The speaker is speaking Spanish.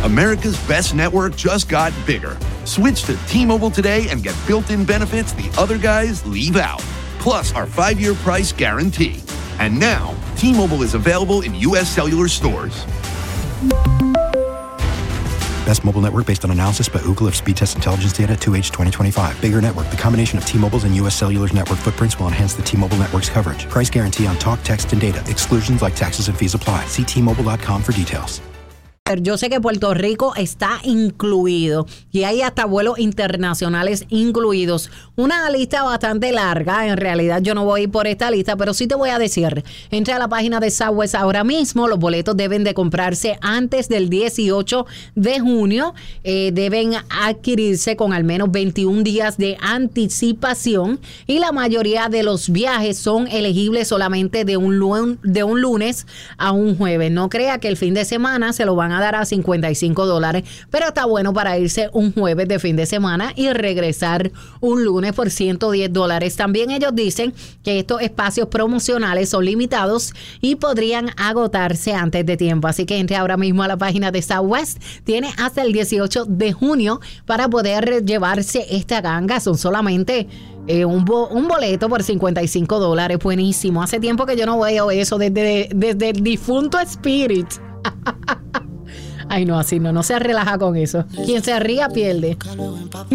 America's best network just got bigger. Switch to T-Mobile today and get built-in benefits the other guys leave out. Plus our 5-year price guarantee. And now, T-Mobile is available in U.S. cellular stores. Best mobile network based on analysis by Ookla of speed test intelligence data 2H 2025. Bigger network. The combination of T-Mobile's and U.S. Cellular's network footprints will enhance the T-Mobile network's coverage. Price guarantee on talk, text, and data. Exclusions like taxes and fees apply. See T-Mobile.com for details. Yo sé que Puerto Rico está incluido y hay hasta vuelos internacionales incluidos. Una lista bastante larga. En realidad yo no voy por esta lista, pero sí te voy a decir. Entra a la página de Southwest ahora mismo. Los boletos deben de comprarse antes del 18 de junio. Deben adquirirse con al menos 21 días de anticipación. Y la mayoría de los viajes son elegibles solamente de un lunes a un jueves. No crea que el fin de semana se lo van a dar a $55, pero está bueno para irse un jueves de fin de semana y regresar un lunes por $110. También ellos dicen que estos espacios promocionales son limitados y podrían agotarse antes de tiempo, así que entre ahora mismo a la página de Southwest. Tiene hasta el 18 de junio para poder llevarse esta ganga. Son solamente un boleto por $55. Buenísimo. Hace tiempo que yo no veo eso desde el difunto Spirit. Ay, no, así no se relaja con eso. Quien se ría pierde.